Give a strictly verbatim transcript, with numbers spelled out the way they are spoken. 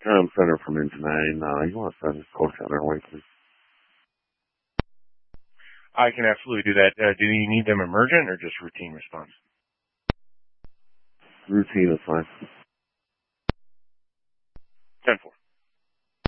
Um, Center from Engine nine. Uh, you want to send call center link, please? I can absolutely do that. Uh, do you need them emergent or just routine response? Routine is fine. ten four.